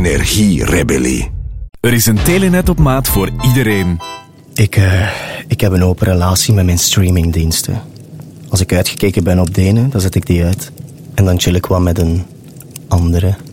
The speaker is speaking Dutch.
Energierebellie. Er is een telenet op maat voor iedereen. Ik heb een open relatie met mijn streamingdiensten. Als ik uitgekeken ben op de ene, dan zet ik die uit. En dan chill ik wat met een andere.